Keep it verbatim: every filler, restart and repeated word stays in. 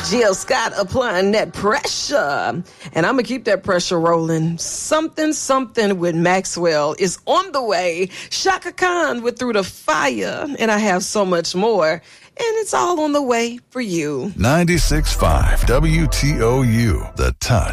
Jill Scott applying that pressure. And I'm going to keep that pressure rolling. Something, something with Maxwell is on the way. Shaka Khan with Through the Fire. And I have so much more. And it's all on the way for you. ninety-six point five W T O U, The Touch.